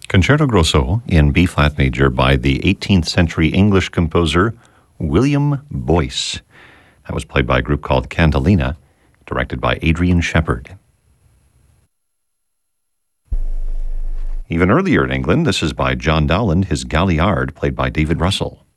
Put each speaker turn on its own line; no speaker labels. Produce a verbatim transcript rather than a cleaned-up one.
Concerto Grosso in B-flat major by the eighteenth century English composer William Boyce. That was played by a group called Cantilena, directed by Adrian Shepherd. Even earlier in England, this is by John Dowland, his Galliard, played by David Russell.